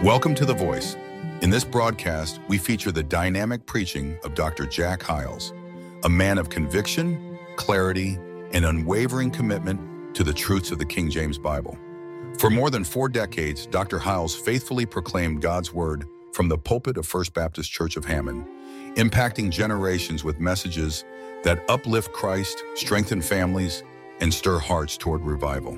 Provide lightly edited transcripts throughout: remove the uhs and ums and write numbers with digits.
Welcome to The Voice. In this broadcast, we feature the dynamic preaching of Dr. Jack Hyles, a man of conviction, clarity, and unwavering commitment to the truths of the King James Bible. For more than 4 decades, Dr. Hyles faithfully proclaimed God's Word from the pulpit of First Baptist Church of Hammond, impacting generations with messages that uplift Christ, strengthen families, and stir hearts toward revival.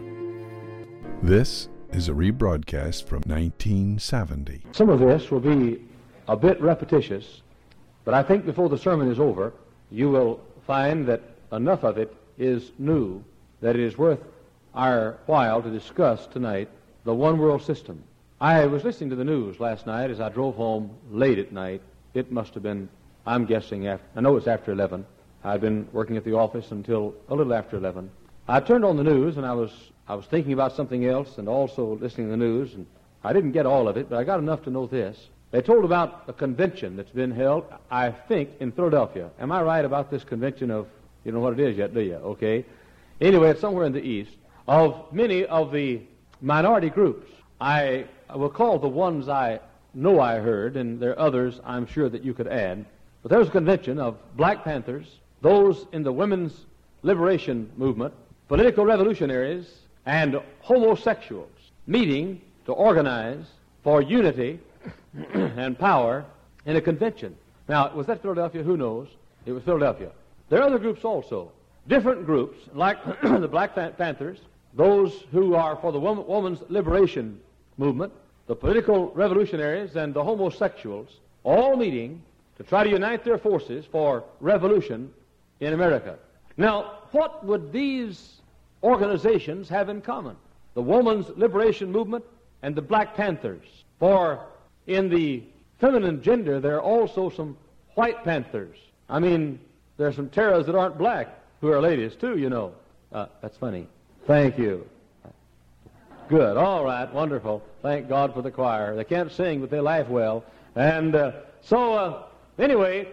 This is a rebroadcast from 1970. Some of this will be a bit repetitious, but I think before the sermon is over, you will find that enough of it is new that it is worth our while to discuss tonight the one world system. I was listening to the news last night as I drove home late at night. It must have been, I'm guessing, I know it's after 11. I'd been working at the office until a little after 11. I turned on the news, and I was thinking about something else and also listening to the news, and I didn't get all of it, but I got enough to know this. They told about a convention that's been held, I think, in Philadelphia. Am I right about this convention of, you know what it is yet, do you? Okay. Anyway, it's somewhere in the East, of many of the minority groups. I will call the ones I know I heard, and there are others I'm sure that you could add. But there was a convention of Black Panthers, those in the women's liberation movement, political revolutionaries, and homosexuals meeting to organize for unity and power in a convention. Now, was that Philadelphia? Who knows? It was Philadelphia. There are other groups also, different groups, like the Black Panthers, those who are for the woman's liberation movement, the political revolutionaries, and the homosexuals, all meeting to try to unite their forces for revolution in America. Now, what would these organizations have in common? The woman's liberation movement and the Black Panthers. For in the feminine gender, there are also some white panthers. I mean, there are some Taras that aren't black who are ladies too, you know. That's funny. Thank you. Good. All right. Wonderful. Thank God for the choir. They can't sing, but they laugh well. And anyway,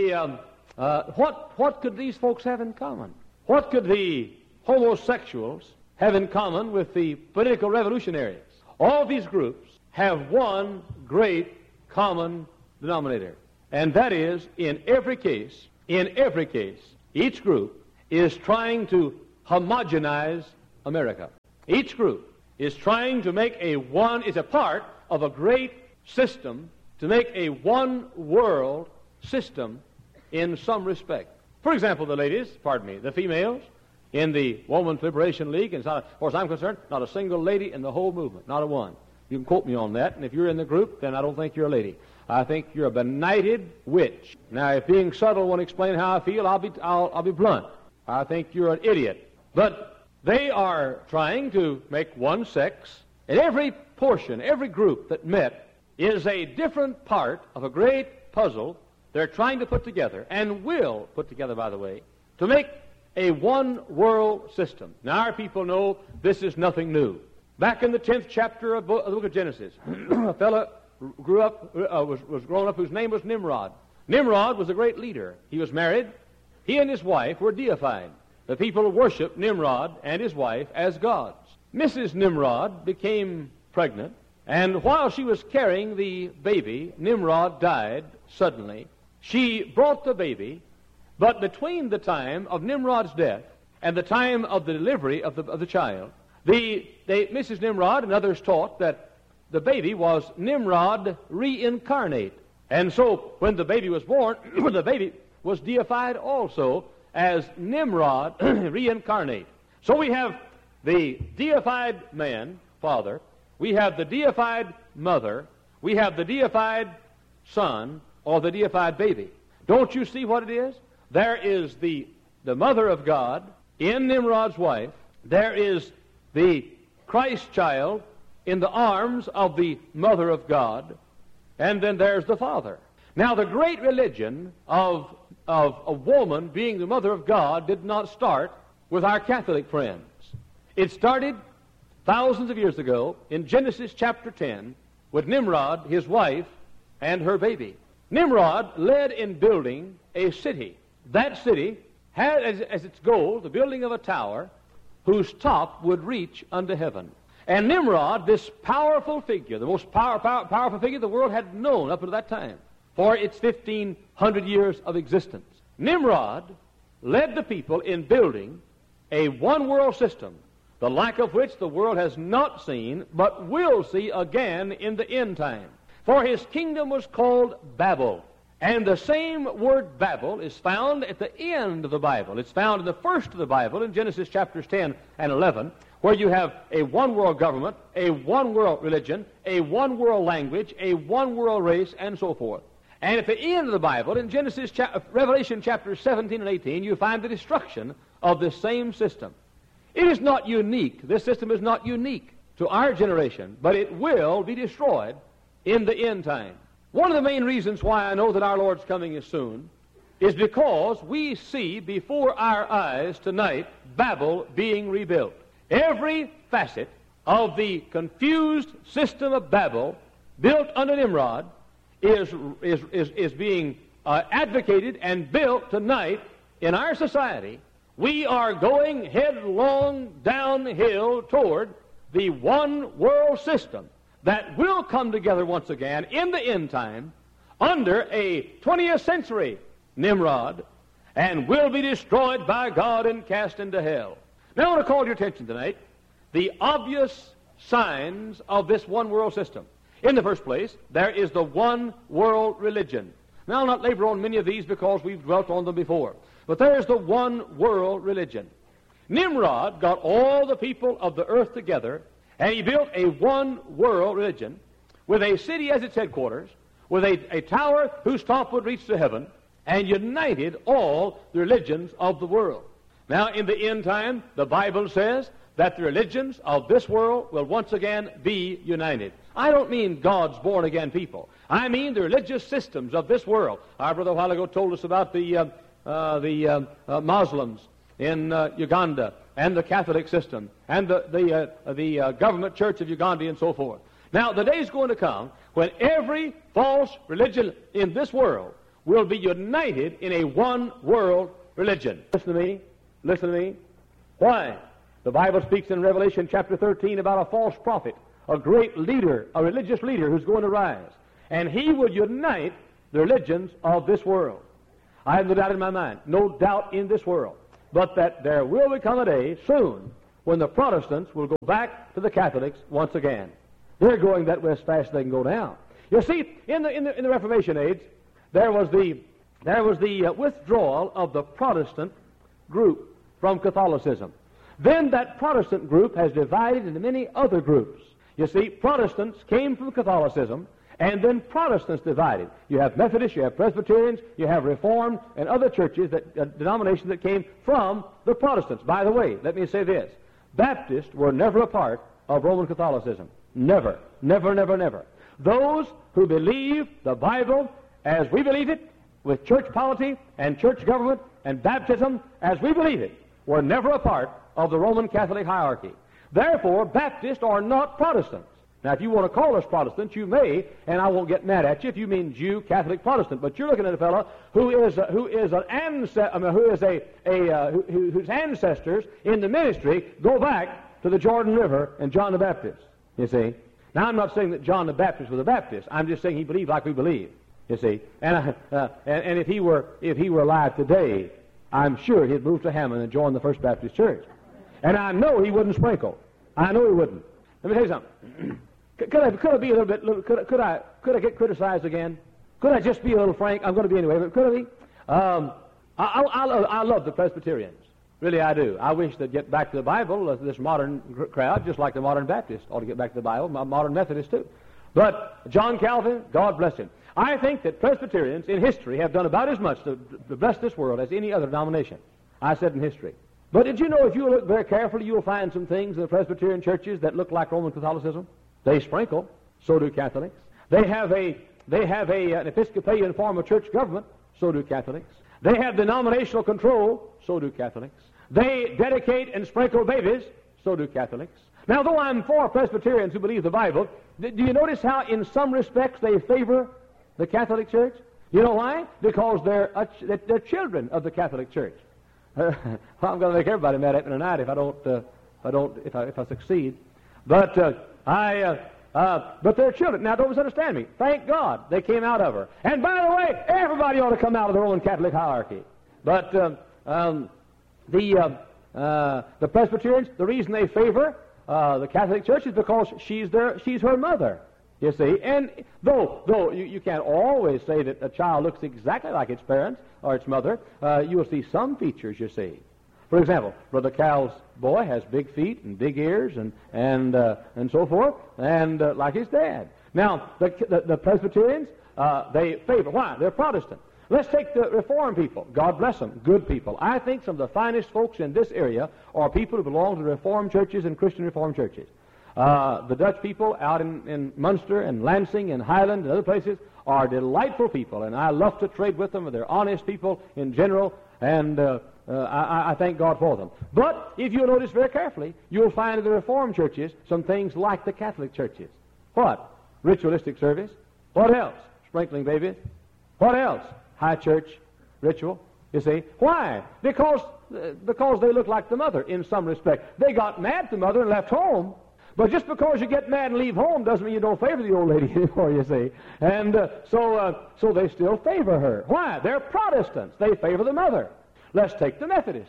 what could these folks have in common? What could the homosexuals have in common with the political revolutionaries? All these groups have one great common denominator, and that is, in every case, each group is trying to homogenize America. Each group is trying to make is a part of a great system to make a one-world system in some respect. For example, the females in the Women's Liberation League, and as far as I'm concerned, not a single lady in the whole movement, not a one. You can quote me on that, and if you're in the group, then I don't think you're a lady. I think you're a benighted witch. Now, if being subtle won't explain how I feel, I'll be blunt. I think you're an idiot. But they are trying to make one sex, and every portion, every group that met is a different part of a great puzzle they're trying to put together, and will put together, by the way, to make a one-world system. Now, our people know this is nothing new. Back in the 10th chapter of the book of Genesis, a fellow was grown up whose name was Nimrod. Nimrod was a great leader. He was married. He and his wife were deified. The people worshiped Nimrod and his wife as gods. Mrs. Nimrod became pregnant, and while she was carrying the baby, Nimrod died suddenly. She brought the baby, but between the time of Nimrod's death and the time of the delivery of the child, Mrs. Nimrod and others taught that the baby was Nimrod reincarnate. And so when the baby was born, the baby was deified also as Nimrod reincarnate. So we have the deified man, father, we have the deified mother, we have the deified son, or the deified baby. Don't you see what it is? There is the mother of God in Nimrod's wife. There is the Christ child in the arms of the mother of God. And then there's the father. Now, the great religion of a woman being the mother of God did not start with our Catholic friends. It started thousands of years ago in Genesis chapter 10 with Nimrod, his wife, and her baby. Nimrod led in building a city. That city had as its goal the building of a tower whose top would reach unto heaven. And Nimrod, this powerful figure, the most powerful figure the world had known up until that time, for its 1,500 years of existence. Nimrod led the people in building a one-world system, the like of which the world has not seen, but will see again in the end time. For his kingdom was called Babel. And the same word Babel is found at the end of the Bible. It's found in the first of the Bible, in Genesis chapters 10 and 11, where you have a one-world government, a one-world religion, a one-world language, a one-world race, and so forth. And at the end of the Bible, in Revelation chapters 17 and 18, you find the destruction of this same system. It is not unique. This system is not unique to our generation, but it will be destroyed in the end time. One of the main reasons why I know that our Lord's coming is soon is because we see before our eyes tonight Babel being rebuilt. Every facet of the confused system of Babel built under Nimrod is being advocated and built tonight in our society. We are going headlong downhill toward the one world system that will come together once again in the end time under a 20th century Nimrod and will be destroyed by God and cast into hell. Now I want to call your attention tonight the obvious signs of this one world system. In the first place, there is the one world religion. Now I'll not labor on many of these because we've dwelt on them before. But there's the one world religion. Nimrod got all the people of the earth together, and he built a one-world religion with a city as its headquarters, with a tower whose top would reach to heaven, and united all the religions of the world. Now, in the end time, the Bible says that the religions of this world will once again be united. I don't mean God's born-again people. I mean the religious systems of this world. Our brother a while ago told us about the Muslims in Uganda, and the Catholic system, and the government church of Uganda, and so forth. Now, the day is going to come when every false religion in this world will be united in a one-world religion. Listen to me. Listen to me. Why? The Bible speaks in Revelation chapter 13 about a false prophet, a great leader, a religious leader who's going to rise. And he will unite the religions of this world. I have no doubt in my mind, no doubt in this world, but that there will become a day soon when the Protestants will go back to the Catholics once again. They're going that way as fast as they can go down. You see, in the Reformation age, there was the withdrawal of the Protestant group from Catholicism. Then that Protestant group has divided into many other groups. You see, Protestants came from Catholicism, and then Protestants divided. You have Methodists, you have Presbyterians, you have Reformed, and other churches, denominations that came from the Protestants. By the way, let me say this. Baptists were never a part of Roman Catholicism. Never. Never, never, never. Those who believe the Bible as we believe it, with church polity and church government and baptism as we believe it, were never a part of the Roman Catholic hierarchy. Therefore, Baptists are not Protestants. Now, if you want to call us Protestants, you may, and I won't get mad at you if you mean Jew, Catholic, Protestant. But you're looking at a fellow whose ancestors in the ministry go back to the Jordan River and John the Baptist. You see. Now, I'm not saying that John the Baptist was a Baptist. I'm just saying he believed like we believe. You see. And if he were alive today, I'm sure he'd move to Hammond and join the First Baptist Church. And I know he wouldn't sprinkle. I know he wouldn't. Let me tell you something. Could I be a little bit? Could I get criticized again? Could I just be a little frank? I'm going to be anyway. But could I be? I love the Presbyterians. Really, I do. I wish they'd get back to the Bible. This modern crowd, just like the modern Baptists, ought to get back to the Bible. Modern Methodists too. But John Calvin, God bless him. I think that Presbyterians in history have done about as much to bless this world as any other denomination. I said in history. But did you know, if you look very carefully, you will find some things in the Presbyterian churches that look like Roman Catholicism. They sprinkle. So do Catholics. They have an Episcopalian form of church government. So do Catholics. They have denominational control. So do Catholics. They dedicate and sprinkle babies. So do Catholics. Now, though I'm for Presbyterians who believe the Bible, do you notice how in some respects they favor the Catholic Church? You know why? Because they're children of the Catholic Church. I'm going to make everybody mad at me tonight if I succeed. But but they're children. Now, don't misunderstand me. Thank God they came out of her. And by the way, everybody ought to come out of their own Catholic hierarchy. But the Presbyterians, the reason they favor the Catholic Church is because she's her mother. You see, and though you can't always say that a child looks exactly like its parents or its mother, you will see some features. You see. For example, Brother Cal's boy has big feet and big ears and so forth, and like his dad. Now, the Presbyterians, they favor. Why? They're Protestant. Let's take the Reformed people. God bless them. Good people. I think some of the finest folks in this area are people who belong to Reformed churches and Christian Reformed churches. The Dutch people out in Munster and Lansing and Highland and other places are delightful people, and I love to trade with them. They're honest people in general, and I thank God for them. But if you'll notice very carefully, you'll find in the Reformed churches some things like the Catholic churches. What? Ritualistic service. What else? Sprinkling babies. What else? High church ritual. You see? Why? Because they look like the mother in some respect. They got mad at the mother and left home. But just because you get mad and leave home doesn't mean you don't favor the old lady anymore, you see. And so they still favor her. Why? They're Protestants. They favor the mother. Let's take the Methodists.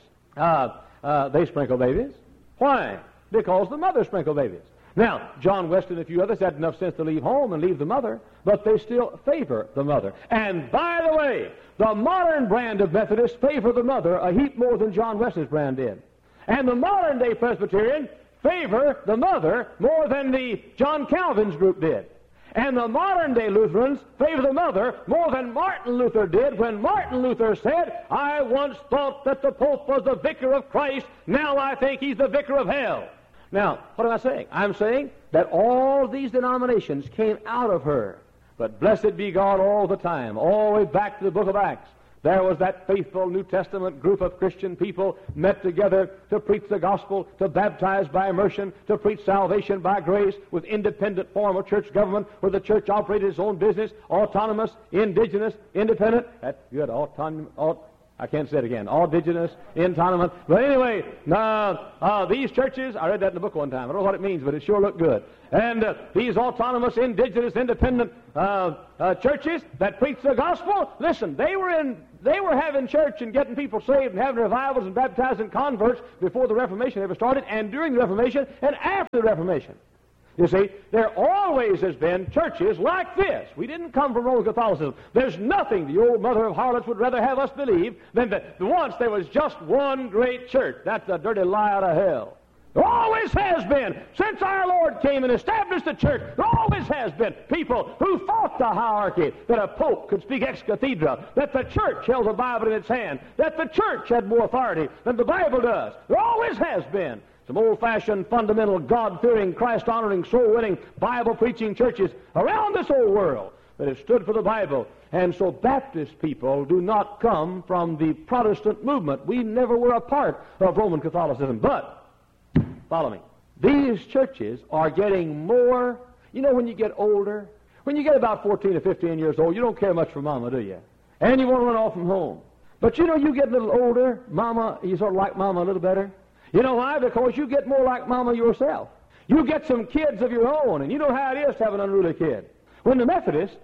They sprinkle babies. Why? Because the mother sprinkled babies. Now, John Wesley and a few others had enough sense to leave home and leave the mother, but they still favor the mother. And by the way, the modern brand of Methodists favor the mother a heap more than John Wesley's brand did. And the modern day Presbyterian favor the mother more than the John Calvin's group did. And the modern day Lutherans favor the mother more than Martin Luther did when Martin Luther said, I once thought that the Pope was the vicar of Christ, now I think he's the vicar of hell. Now, what am I saying? I'm saying that all these denominations came out of her. But blessed be God all the time, all the way back to the book of Acts. There was that faithful New Testament group of Christian people met together to preach the gospel, to baptize by immersion, to preach salvation by grace with independent form of church government where the church operated its own business, autonomous, indigenous, independent. That's good, I can't say it again. Indigenous, autonomous. But anyway, these churches, I read that in the book one time. I don't know what it means, but it sure looked good. And these autonomous, indigenous, independent churches that preach the gospel, listen, they were having church and getting people saved and having revivals and baptizing converts before the Reformation ever started, and during the Reformation and after the Reformation. You see, there always has been churches like this. We didn't come from Roman Catholicism. There's nothing the old mother of harlots would rather have us believe than that once there was just one great church. That's a dirty lie out of hell. There always has been. Since our Lord came and established the church, there always has been people who fought the hierarchy, that a pope could speak ex cathedra, that the church held the Bible in its hand, that the church had more authority than the Bible does. There always has been. Some old-fashioned, fundamental, God-fearing, Christ-honoring, soul-winning, Bible-preaching churches around this old world that have stood for the Bible. And so Baptist people do not come from the Protestant movement. We never were a part of Roman Catholicism. But, follow me, these churches are getting more. You know, when you get older, when you get about 14 or 15 years old, you don't care much for Mama, do you? And you want to run off from home. But you know, you get a little older, Mama, you sort of like Mama a little better. You know why? Because you get more like Mama yourself. You get some kids of your own, and you know how it is to have an unruly kid. When the Methodists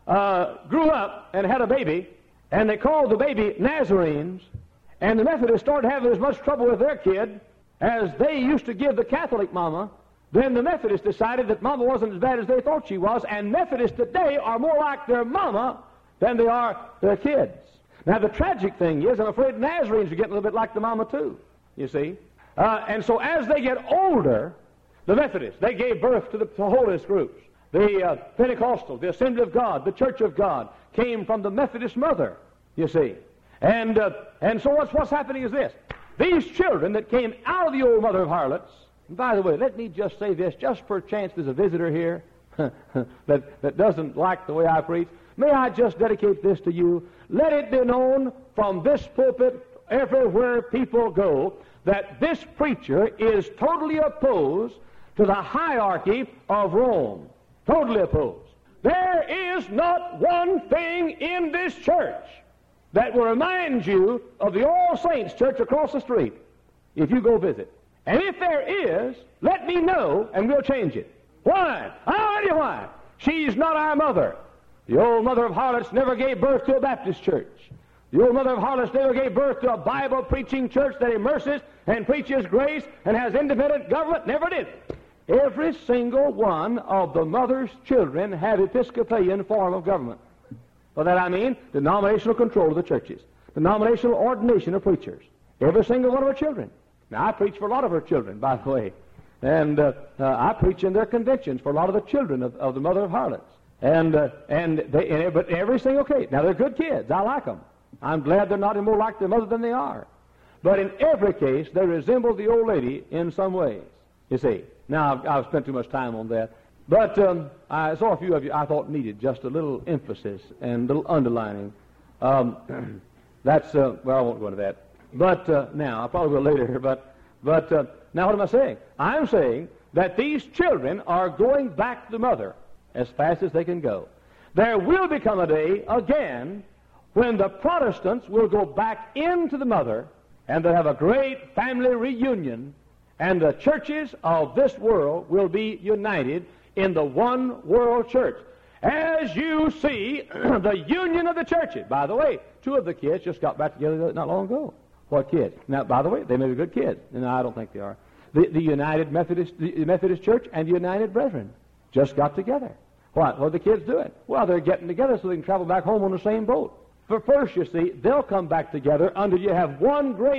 grew up and had a baby, and they called the baby Nazarenes, and the Methodists started having as much trouble with their kid as they used to give the Catholic Mama, then the Methodists decided that Mama wasn't as bad as they thought she was, and Methodists today are more like their Mama than they are their kids. Now, the tragic thing is, I'm afraid Nazarenes are getting a little bit like the Mama, too, you see. And so as they get older, the Methodists, they gave birth to the holiness groups. The Pentecostal, the Assembly of God, the Church of God came from the Methodist mother, you see. And so what's happening is this. These children that came out of the old mother of harlots, and by the way, let me just say this, just perchance there's a visitor here that doesn't like the way I preach. May I just dedicate this to you? Let it be known from this pulpit, everywhere people go, that this preacher is totally opposed to the hierarchy of Rome. Totally opposed. There is not one thing in this church that will remind you of the All Saints Church across the street if you go visit. And if there is, let me know, and we'll change it. Why? I'll tell you why. She's not our mother. The old mother of harlots never gave birth to a Baptist church. The old mother of harlots never gave birth to a Bible-preaching church that immerses and preaches grace and has independent government. Never did. Every single one of the mother's children have Episcopalian form of government. By that I mean denominational control of the churches, denominational ordination of preachers. Every single one of her children. Now, I preach for a lot of her children, by the way. And I preach in their conventions for a lot of the children of the mother of harlots. But every single case. Now, they're good kids. I like them. I'm glad they're not any more like their mother than they are. But in every case, they resemble the old lady in some ways, you see. Now, I've spent too much time on that. But I saw a few of you I thought needed just a little emphasis and a little underlining. Well, I won't go into that. But now, I'll probably go later. But now what am I saying? I'm saying that these children are going back to the mother as fast as they can go. There will become a day again when the Protestants will go back into the mother and they'll have a great family reunion, and the churches of this world will be united in the one world church. As you see, the union of the churches. By the way, two of the kids just got back together not long ago. What kids? Now, by the way, they may be good kids. No, I don't think they are. The United Methodist, the Methodist Church and the United Brethren just got together. What are the kids doing? Well, they're getting together so they can travel back home on the same boat. But first, you see, they'll come back together until you have one great